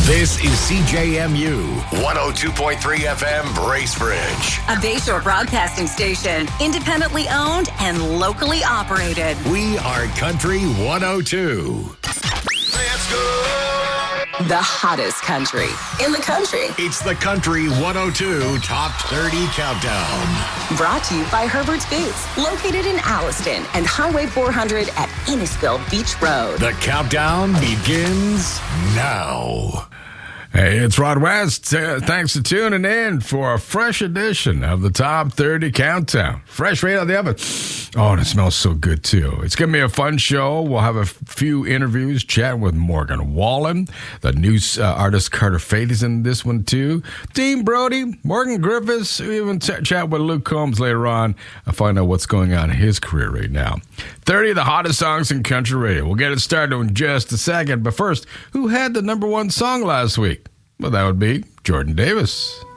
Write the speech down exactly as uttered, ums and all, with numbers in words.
This is C J M U one oh two point three F M Bracebridge. A Bayshore broadcasting station, independently owned and locally operated. We are Country one oh two. Let's go! The hottest country in the country. It's the Country one oh two Top thirty Countdown. Brought to you by Herbert's Boots, located in Alliston and Highway four hundred at Innisfil Beach Road. The countdown begins now. Hey, it's Rod West. Uh, thanks for tuning in for a fresh edition of the Top thirty Countdown. Fresh right out of the oven. Oh, and it smells so good, too. It's going to be a fun show. We'll have a f- few interviews, chatting with Morgan Wallen. The new uh, artist Carter Fate is in this one, too. Dean Brody, Morgan Griffiths. We even t- chat with Luke Combs later on and find out what's going on in his career right now. thirty of the hottest songs in country radio. We'll get it started in just a second. But first, who had the number one song last week? Well, that would be Jordan Davis.